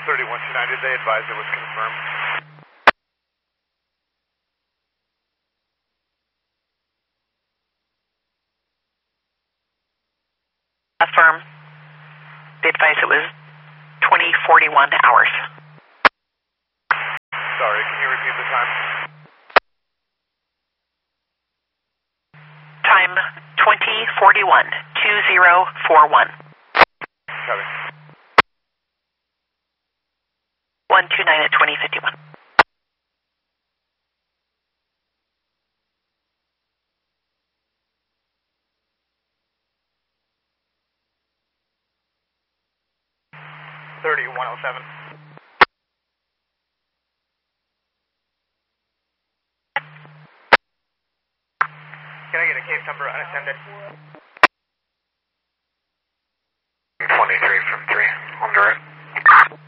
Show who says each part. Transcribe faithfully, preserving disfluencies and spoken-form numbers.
Speaker 1: thirty-one two nine, did they advise it was confirmed?
Speaker 2: Affirm. They advised it was twenty forty-one hours.
Speaker 1: Sorry, can you repeat the time?
Speaker 2: Time twenty forty-one, two zero four one.
Speaker 1: Copy.
Speaker 2: one two nine at twenty fifty-one.
Speaker 1: thirty-one oh seven. Can I get a case number unattended?